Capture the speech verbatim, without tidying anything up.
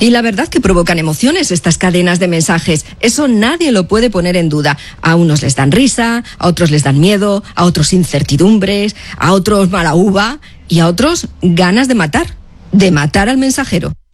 Y la verdad que provocan emociones estas cadenas de mensajes. Eso nadie lo puede poner en duda. A unos les dan risa, a otros les dan miedo, a otros incertidumbres, a otros mala uva y a otros ganas de matar, de matar al mensajero.